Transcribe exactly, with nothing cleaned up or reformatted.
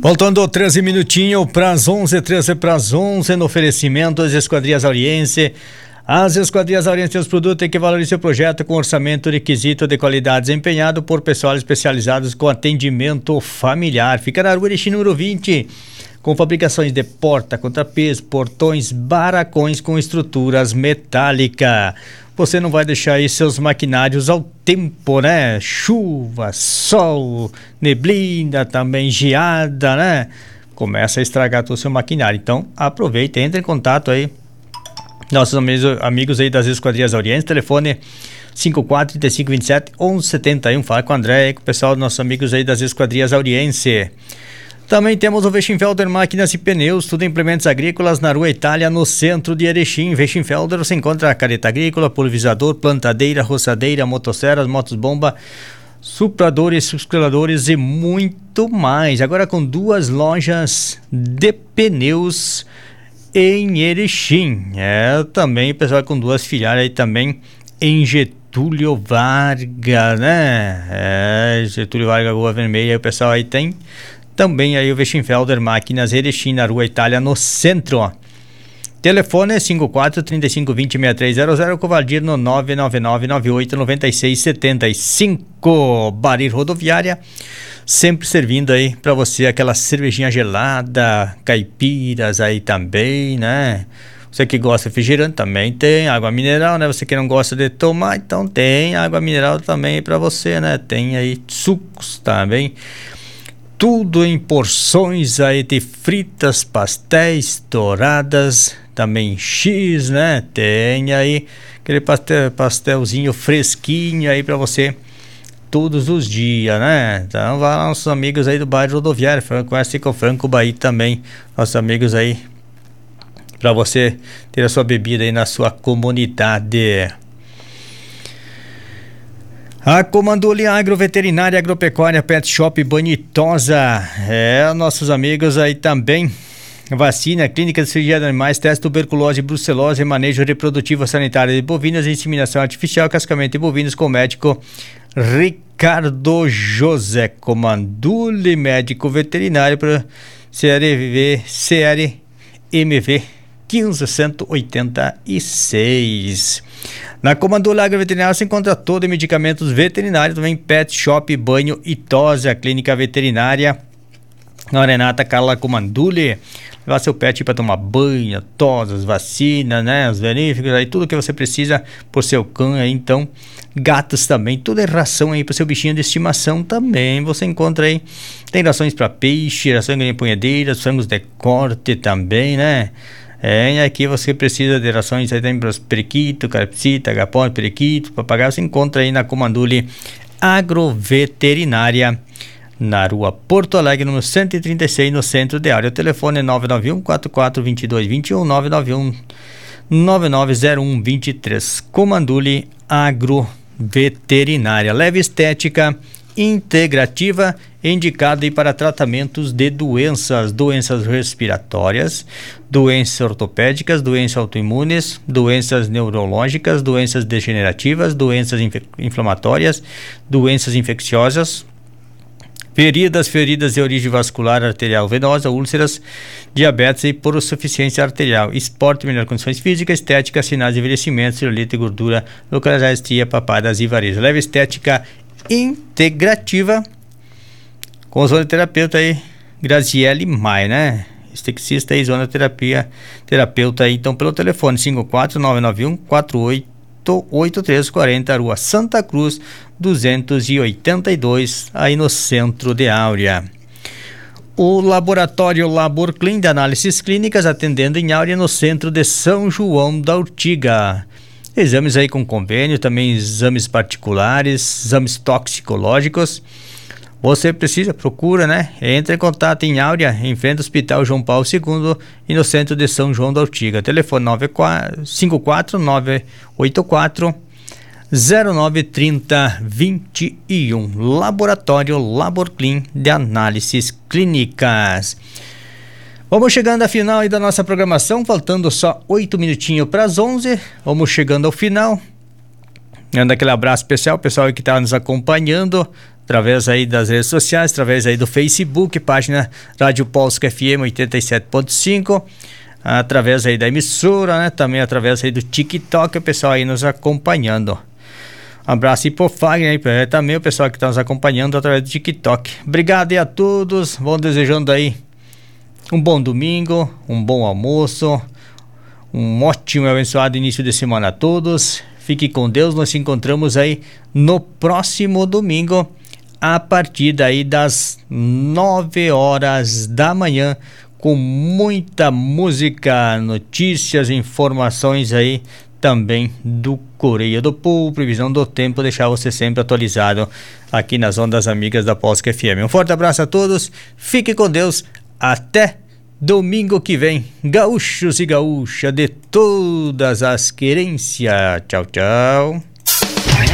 Faltando treze minutinhos para as onze, treze para as onze, no oferecimento das Esquadrias Auriense. As Esquadrias Auriense, os produtos que valorizam seu projeto com orçamento requisito de qualidade desempenhado por pessoal especializados com atendimento familiar. Fica na rua Erechim, número vinte, com fabricações de porta, contrapês, portões, barracões com estruturas metálicas. Você não vai deixar aí seus maquinários ao tempo, né? Chuva, sol, neblina, também geada, né? Começa a estragar todo o seu maquinário. Então, aproveita, entre em contato aí. Nossos amigos, amigos aí das Esquadrias Auriense, telefone cinco quatro, três cinco dois sete, um um sete um. Fala com o André e com o pessoal dos nossos amigos aí das Esquadrias Auriense. Também temos o Weschenfelder Máquinas e Pneus, tudo em implementos agrícolas na Rua Itália, no centro de Erechim. Weschenfelder, você encontra a careta agrícola, pulverizador, plantadeira, roçadeira, motosserras, motos-bomba, supradores, subscreladores e muito mais. Agora com duas lojas de pneus em Erechim. É, também o pessoal com duas filiais aí também em Getúlio Vargas, né? É, Getúlio Vargas, Rua Vermelha, aí o pessoal aí tem também aí o Weschenfelder Máquinas Erechim, na Rua Itália, no centro. Ó. Telefone é cinco quatro, três cinco dois zero, seis três zero zero, Covaldir no nove nove nove, nove oito nove seis sete cinco. Barir Rodoviária, sempre servindo aí para você aquela cervejinha gelada, caipiras aí também, né? Você que gosta de refrigerante também tem água mineral, né? Você que não gosta de tomar, então tem água mineral também para você, né? Tem aí sucos também. Tudo em porções aí de fritas, pastéis, douradas, também X, né? Tem aí aquele pastel, pastelzinho fresquinho aí pra você todos os dias, né? Então vai lá, nossos amigos aí do bairro Rodoviário, conhece com o Franco Bahia também, nossos amigos aí, pra você ter a sua bebida aí na sua comunidade. A Comanduli Agroveterinária, Agropecuária, Pet Shop Bonitosa, é, nossos amigos aí também, vacina, clínica de cirurgia de animais, teste tuberculose, brucelose, manejo reprodutivo sanitário de bovinos, inseminação artificial, cascamento de bovinos com o médico Ricardo José. Comanduli, médico veterinário para C R V, C R M V quinze cento e oitenta e seis. Na Comandula Agroveterinária se encontra todo em medicamentos veterinários, também Pet Shop, Banho e Tosa, Clínica Veterinária, na Renata Carla Comanduli. Levar seu pet para tomar banho, tosas, vacinas, né, os veríficos, aí tudo que você precisa por seu cão aí, então, gatos também, tudo é ração aí para seu bichinho de estimação também, você encontra aí, tem rações para peixe, rações de empunhadeiras, frangos de corte também, né. É, e aqui você precisa de rações aí também para os periquito, carapsita, agapó, periquito, papagaio, você encontra aí na Comanduli Agroveterinária, na Rua Porto Alegre, número cento e trinta e seis, no centro de área. O telefone é nove nove um, quatro quatro dois dois dois um, nove nove um, nove nove zero um, dois três. Comanduli Agroveterinária. Leve estética integrativa, indicada aí para tratamentos de doenças, doenças respiratórias, doenças ortopédicas, doenças autoimunes, doenças neurológicas, doenças degenerativas, doenças inflamatórias, doenças infecciosas, feridas, feridas de origem vascular, arterial, venosa, úlceras, diabetes e hipossuficiência arterial, esporte, melhor condições físicas, estética, sinais de envelhecimento, celulite, gordura, localizar estria, papadas e varizes. Leve estética integrativa com o zonoterapeuta aí, Graziele Maia, né? Esteticista aí, zonoterapia, terapeuta aí, então pelo telefone cinco quatro nove nove um, quatro oito oito três quatro zero, Rua Santa Cruz duzentos e oitenta e dois, aí no centro de Áurea. O laboratório Labor Clean de análises clínicas, atendendo em Áurea, no centro de São João da Ortiga. Exames aí com convênio, também exames particulares, exames toxicológicos. Você precisa, procura, né? Entre em contato em Áurea, em frente ao Hospital João Paulo segundo e no centro de São João da Ortiga. Telefone cinco quatro nove oito quatro zero nove três zero dois um. Laboratório Labor Clean de análises clínicas. Vamos chegando ao final aí da nossa programação, faltando só oito minutinhos para as onze. Vamos chegando ao final. Dando aquele abraço especial, pessoal que está nos acompanhando através aí das redes sociais, através aí do Facebook, página Rádio Polska F M oitenta e sete ponto cinco, através aí da emissora, né? Também através aí do TikTok, o pessoal aí nos acompanhando. Um abraço aí pro Fagner aí, também o pessoal que está nos acompanhando através do TikTok. Obrigado aí a todos, vão desejando aí um bom domingo, um bom almoço, um ótimo e abençoado início de semana a todos. Fique com Deus, nós nos encontramos aí no próximo domingo, a partir daí das nove horas da manhã, com muita música, notícias, informações aí também do Correio do Povo, previsão do tempo, deixar você sempre atualizado aqui nas ondas amigas da Polska F M. Um forte abraço a todos, fique com Deus, até domingo que vem, gaúchos e gaúcha de todas as querências. Tchau, tchau.